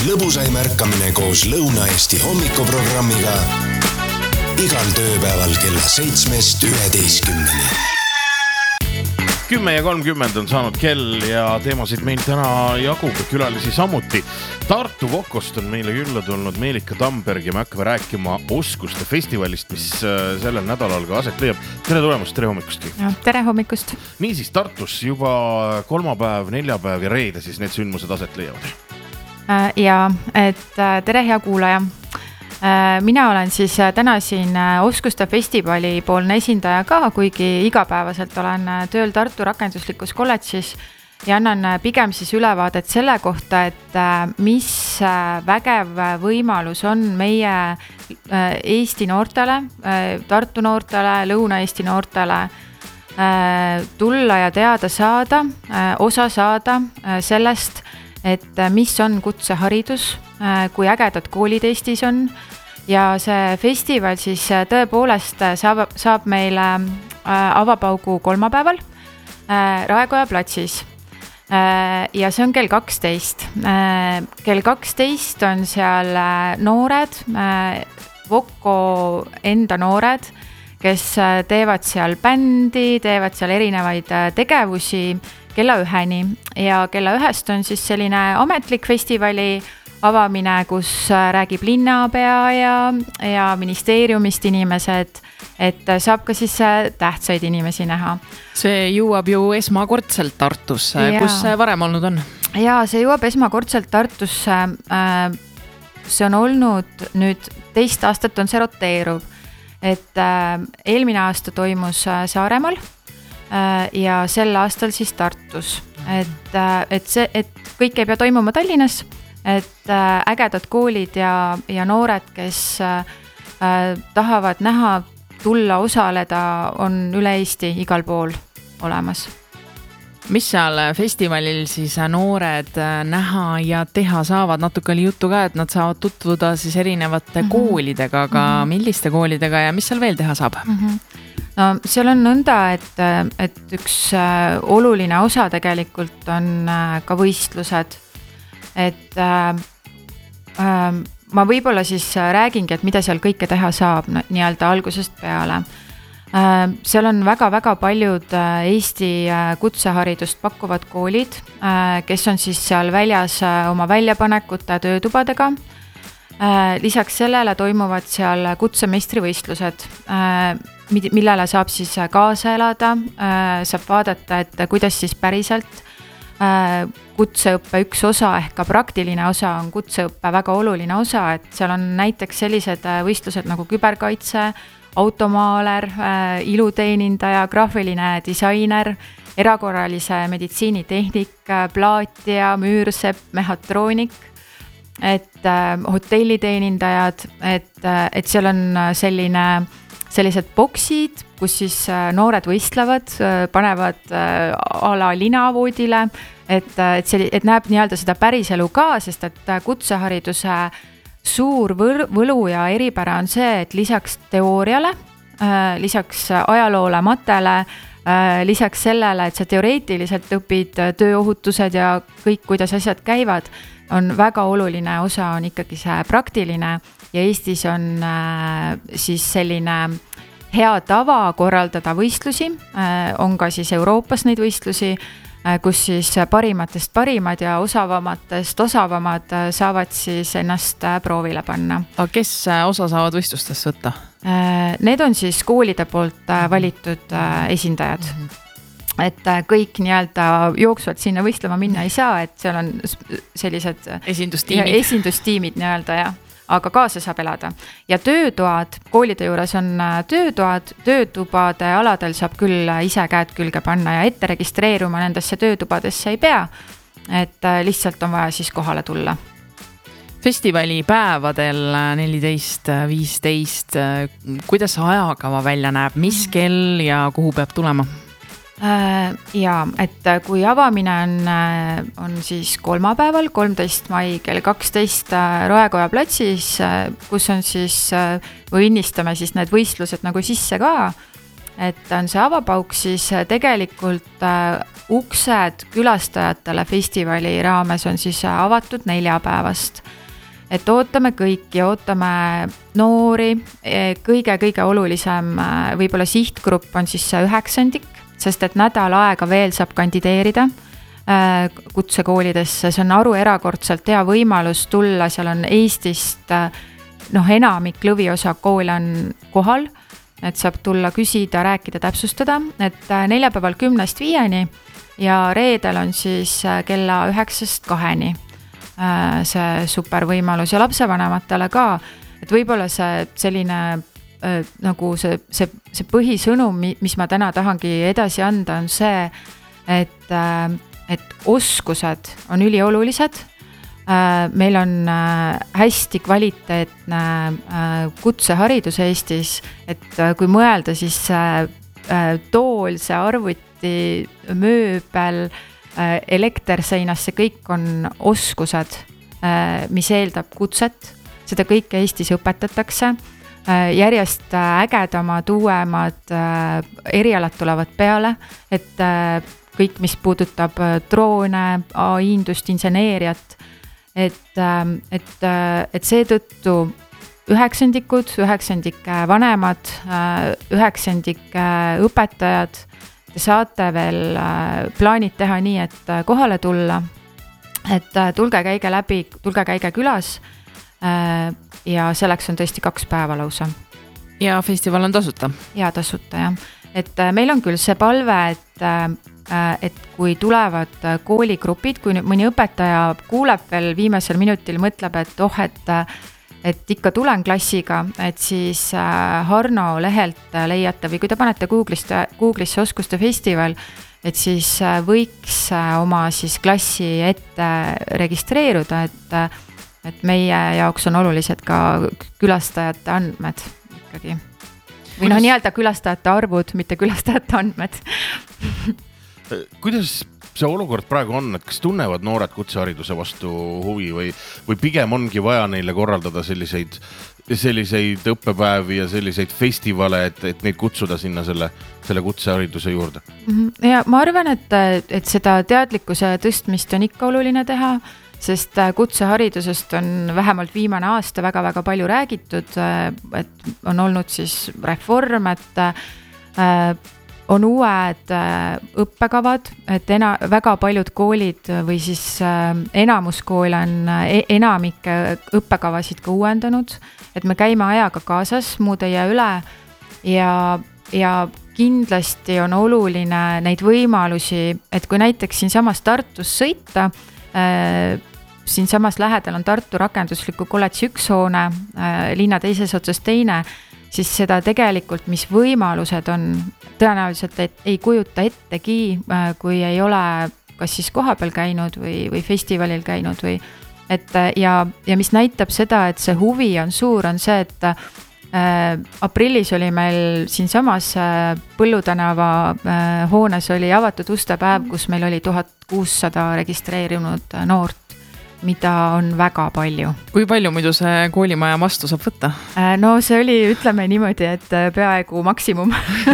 Lõbusaim ärkamine koos Lõuna-Eesti hommikuprogrammiga igal tööpäeval kella 7-11. 10:30 on saanud kell ja teemasid meil täna jagub külalisi samuti. Tartu Vokost on meile külla tulnud Meelika Tamberg ja me hakkame rääkima oskuste festivalist, mis sellel nädalal ka aset leiab. Tere tulemast, tere hommikustki. Tere hommikust. Niisiis Tartus juba kolmapäev, neljapäev ja reede siis need sündmused aset leiavad. Ja, et tere hea kuulaja. Mina olen siis täna siin oskuste festivali poolne esindaja ka, kuigi igapäevaselt olen tööl Tartu rakenduslikus kolledžis ja annan pigem siis ülevaadet selle kohta, et mis vägev võimalus on meie Eesti noortele, Tartu noortele, Lõuna-Eesti noortele tulla ja teada saada, osa saada sellest, et mis on kutseharidus, kui ägedad koolid Eestis on ja see festival siis tõepoolest saab meile avapaugu kolmapäeval Raekoja platsis ja see on kell 12. Kell 12 on seal noored, Voko enda noored, kes teevad seal bändi, teevad seal erinevaid tegevusi kella 1-ni ja kella 1 on siis selline ametlik festivali avamine, kus räägib linnapea ja ministeeriumist inimesed, et saab ka siis tähtsaid inimesi näha. See jõuab ju esmakordselt Tartusse, kus see varem olnud on? Ja, see jõuab esmakordselt Tartusse. See on olnud nüüd 2 aastat on see roteeruv, et eelmine aasta toimus Saaremaal ja sel aastal siis Tartus, et kõik ei pea toimuma Tallinnas, et ägedad koolid ja noored, kes tahavad näha, tulla, osaleda, on üle Eesti igal pool olemas. Mis seal festivalil siis noored näha ja teha saavad? Natuke oli juttu ka, et nad saavad tutvuda siis erinevate koolidega, aga milliste koolidega ja mis seal veel teha saab? No, seal on nõnda, et üks oluline osa tegelikult on ka võistlused. Et ma võib-olla siis räägingi, et mida seal kõike teha saab nii-öelda algusest peale. Seal on väga-väga paljud Eesti kutseharidust pakkuvad koolid, kes on siis seal väljas oma väljapanekute töötubadega. Lisaks sellele toimuvad seal kutsemeistrivõistlused, millele saab siis kaasa elada, saab vaadata, et kuidas siis päriselt kutseõppe üks osa ehk ka praktiline osa on kutseõppe väga oluline osa, et seal on näiteks sellised võistlused nagu küberkaitse, automaaler, iluteenindaja, graafiline disainer, erakorralise meditsiinitehnik, plaatija, müürsepp, mehhatroonik, et hotelliteenindajad, et seal on sellised boksid, kus siis noored võistlevad, panevad a la linavoodile, et näeb nii-öelda seda päriselu ka, sest et kutsehariduse suur võlu ja eripära on see, et lisaks teooriale, lisaks ajaloole, matele, lisaks sellele, et sa teoreetiliselt õpid tööohutused ja kõik, kuidas asjad käivad, on väga oluline osa on ikkagi see praktiline ja Eestis on siis selline hea tava korraldada võistlusi, on ka siis Euroopas neid võistlusi, kus siis parimatest parimad ja osavamatest osavamad saavad siis ennast proovile panna. Aga kes osa saavad võistlustest võtta? Need on siis koolide poolt valitud esindajad. Et kõik nii-öelda jooksvalt sinna võistlema minna ei saa, et seal on sellised esindustiimid nii-öelda ja aga kaasa saab elada. Ja töötoad, koolide juures on töötoad, töötubade aladel saab küll ise käed külge panna ja ette registreeruma nendesse töötubadesse ei pea, et lihtsalt on vaja siis kohale tulla. Festivali päevadel 14-15, kuidas ajakava välja näeb, mis kell ja kuhu peab tulema? Ja, et kui avamine on siis kolmapäeval, 13. mai kell 12 Raekoja platsis, kus on siis, või innistame siis need võistlused nagu sisse ka, et on see avapauk, siis tegelikult uksed külastajatele festivali raames on siis avatud neljapäevast. Et ootame kõiki, ootame noori, kõige olulisem võib-olla sihtgrupp on siis see 9, sest et nädal aega veel saab kandideerida kutsekoolidesse, see on Aru erakordselt hea võimalus tulla, seal on Eestist enamik lõviosa koole on kohal, et saab tulla küsida, rääkida, täpsustada, et neljapäeval 10-5 ja reedel on siis kella 9-2 see super võimalus ja lapsevanematele ka, et võib-olla see selline nagu see põhisõnum, mis ma täna tahangi edasi anda, on see, et oskused on üliolulised. Meil on hästi kvaliteetne kutseharidus Eestis, et kui mõelda, siis tool, see arvuti, mööbel, elekter seinas, see kõik on oskused, mis eeldab kutset. Seda kõike Eestis õpetatakse. Järjest ägedamad, uuemad erialad tulevad peale, et kõik, mis puudutab droone, AI-indust, inseneeriat, et seetõttu 9 vanemad, 9 õpetajad, te saate veel plaanid teha nii, et kohale tulla, et tulge käige läbi, tulge käige külas ja selleks on tõesti 2 päeva lausa. Ja festival on tasuta? Ja tasuta, jah. Et meil on küll see palve, et kui tulevad kooligrupid, kui mõni õpetaja kuuleb veel viimasel minutil, mõtleb, et ikka tulen klassiga, et siis Harno lehelt leiate või kui te panete Google'isse oskuste festival, et siis võiks oma siis klassi ette registreeruda, et meie jaoks on olulised ka külastajate andmed ikkagi. Või nii-öelda külastajate arvud, mitte külastajate andmed. Kuidas see olukord praegu on, et kas tunnevad noored kutsehariduse vastu huvi või pigem ongi vaja neile korraldada selliseid õppepäevi ja selliseid festivale, et neid kutsuda sinna selle kutsehariduse juurde? Ja ma arvan, et seda teadlikkuse tõstmist on ikka oluline teha, sest kutseharidusest on vähemalt viimane aasta väga-väga palju räägitud, et on olnud siis reform, et on uued õppekavad, et väga paljud koolid või siis enamus kool on enamikke õppekavasid ka uuendanud, et me käime ajaga kaasas, muud ei jää üle ja kindlasti on oluline neid võimalusi, et kui näiteks siinsamas Tartus sõita, siinsamas lähedal on Tartu rakendusliku kolledži 1 hoone, linna teises otsas teine, siis seda tegelikult, mis võimalused on, tõenäoliselt ei kujuta ettegi, kui ei ole kas siis kohapeal käinud või festivalil käinud ja mis näitab seda, et see huvi on suur, on see, et aprillis oli meil siinsamas Põllutänava hoones oli avatud ustepäev, kus meil oli 1600 registreerinud noort, mida on väga palju. Kui palju muidu see koolimaja vastu saab võtta? No see oli, ütleme niimoodi, et peaaegu maksimum.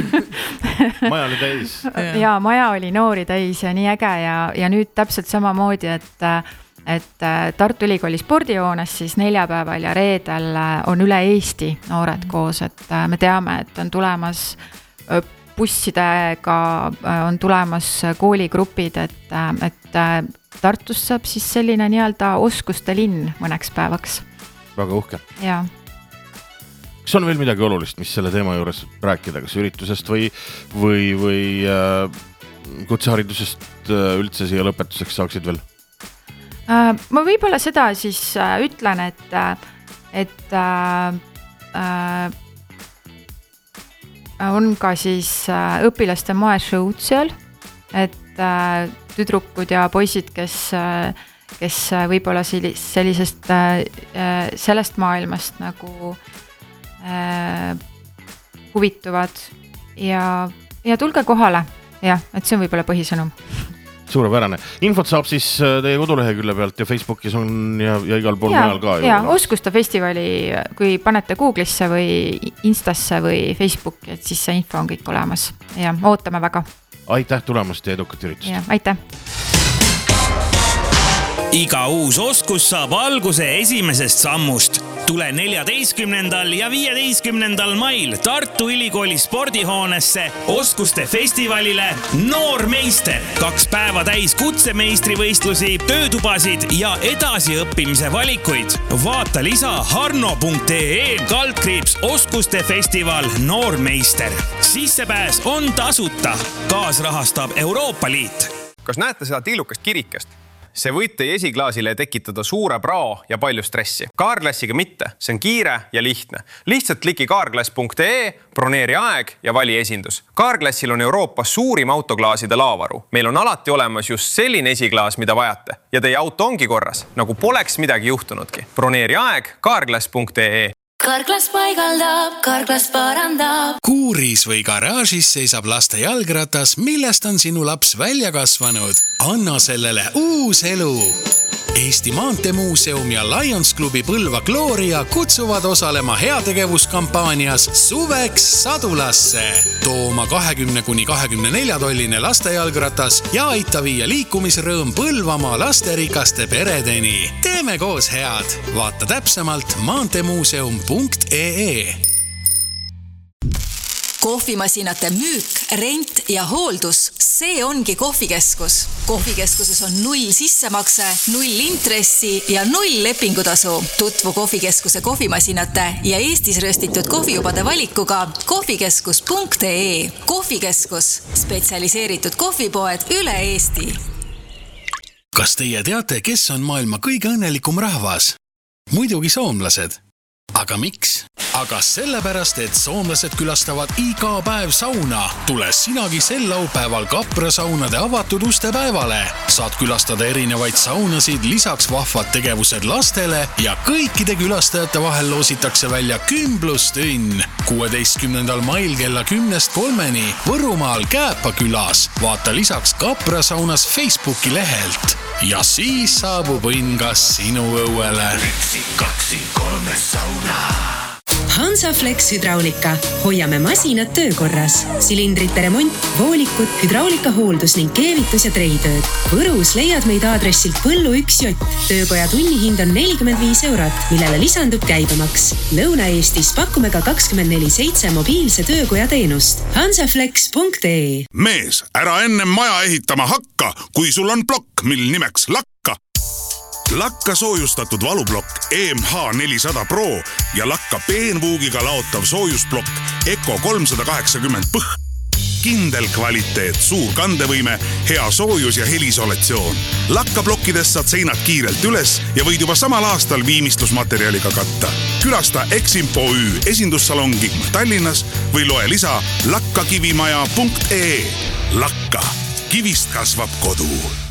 Maja oli täis. Ja maja oli noori täis ja nii äge ja nüüd täpselt samamoodi, et Tartu Ülikooli spordihoones siis neljapäeval ja reedel on üle Eesti noored koos, et me teame, et on tulemas bussidega, on tulemas kooligrupid, et Tartus saab siis selline nii-öelda oskuste linn mõneks päevaks. Väga uhke. Ja. Kas on veel midagi olulist, mis selle teema juures rääkida, kas üritusest või kutseharidusest üldse siia lõpetuseks saaksid veel? Ma võib-olla seda siis ütlen, et on ka siis õpilaste moeshow'd seal, et tüdrukud ja poisid, kes võib-olla sellisest sellest maailmast nagu huvituvad ja tulge kohale. Jah, et see on võib-olla põhisõnum. Suurepärane. Infot saab siis teie kodulehekülje pealt ja Facebookis on ja igal pool mujal ka. Ja Oskuste festivali, kui panete Google'isse või Instasse või Facebooki, et siis see info on kõik olemas ja ootame väga. Aitäh tulemast ja edukat üritust. Ja, aitäh. Iga uus oskus saab alguse esimesest sammust. Tule 14. ja 15. mail Tartu Ülikooli spordihoonesse Oskuste festivalile Noormeister. 2 päeva täis kutsemeistrivõistlusi, töötubasid ja edasiõppimise valikuid. Vaata lisa harno.ee/Oskuste festival Noormeister. Sissepääs on tasuta. Kaasrahastab Euroopa Liit. Kas näete seda tillukast kirikest? See võib teie esiklaasile tekitada suure prao ja palju stressi. Carglassiga mitte, see on kiire ja lihtne. Lihtsalt kliki carglass.ee, broneeri aeg ja vali esindus. Carglassil on Euroopas suurim autoklaaside laavaru. Meil on alati olemas just selline esiklaas, mida vajate. Ja teie auto ongi korras, nagu poleks midagi juhtunudki. Broneeri aeg carglass.ee. Carglass paigaldab, Carglass parandab. Kuuris või garaažis seisab laste jalgratas, millest on sinu laps välja kasvanud. Anna sellele uus elu. Eesti Maantemuuseum ja Lions Klubi Põlva Gloria kutsuvad osalema heategevuskampaanias Suveks Sadulasse. Tooma 20–24 lastejalgratas ja aita viia liikumisrõõm Põlvamaa lasterikaste peredeni. Teeme koos head. Vaata täpsemalt maantemuuseum.ee. Kohvimasinate müük, rent ja hooldus, see ongi Kohvikeskus. Kohvikeskuses on 0 sissemakse, 0 intressi ja 0 lepingutasu. Tutvu Kohvikeskuse kohvimasinate ja Eestis röstitud kohvijubade valikuga kohvikeskus.ee. Kohvikeskus, spetsialiseeritud kohvipoed üle Eesti. Kas teie teate, kes on maailma kõige õnnelikum rahvas? Muidugi soomlased. Aga miks? Aga sellepärast, et soomlased külastavad iga päev sauna. Tule sinagi sel laupäeval Kapra saunade avatud uste päevale. Saad külastada erinevaid saunasid, lisaks vahvad tegevused lastele ja kõikide külastajate vahel loositakse välja kümblustünn. 16. mail kella 10-3 Võrumaal Kääpa külas. Vaata lisaks Kapra saunas Facebooki lehelt. Ja siis saabub õnn ka sinu õuele. 1-2-3 sauna. Hansaflex Hydraulika. Hoiame masinad töökorras. Silindrite remont, voolikud, hydraulika hooldus ning keevitus ja treitööd. Võrus leiad meid aadressilt Põllu 1J. Töökoja tunnihind on 45 €, millele lisandub käibemaks. Lõuna-Eestis pakume ka 24/7 mobiilse töökoja teenust. Hansaflex.ee. Mees, ära enne maja ehitama hakka, kui sul on plokk, mil nimeks Lakka. Lakka soojustatud valuplokk EMH400 Pro ja Lakka peenvuugiga laotav soojusplokk Eco 380 põh. Kindel kvaliteet, suur kandevõime, hea soojus ja helisolatsioon. Lakka plokkidest saad seinad kiirelt üles ja võid juba samal aastal viimistlusmaterjaliga katta. Külasta Eximpo Ü esindussalongi Tallinnas või loe lisa lakkakivimaja.ee. Lakka, kivist kasvab kodu.